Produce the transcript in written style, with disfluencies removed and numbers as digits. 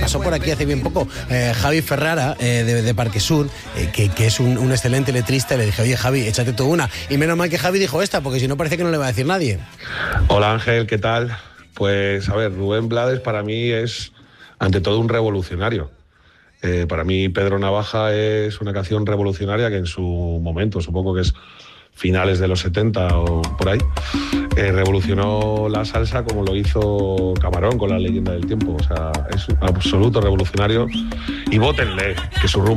pasó por aquí hace bien poco Javi Ferrara de Parque Sur, que es un excelente letrista, y le dije, oye Javi, échate tú una. Y menos mal que Javi dijo esta, porque si no parece que no le va a decir nadie. Hola Ángel, ¿qué tal? Pues a ver, Rubén Blades para mí es ante todo un revolucionario. Para mí Pedro Navaja es una canción revolucionaria que en su momento, supongo que es finales de los 70 o por ahí, revolucionó la salsa como lo hizo Camarón con La leyenda del tiempo. O sea, es un absoluto revolucionario, y vótenle, que su rumbo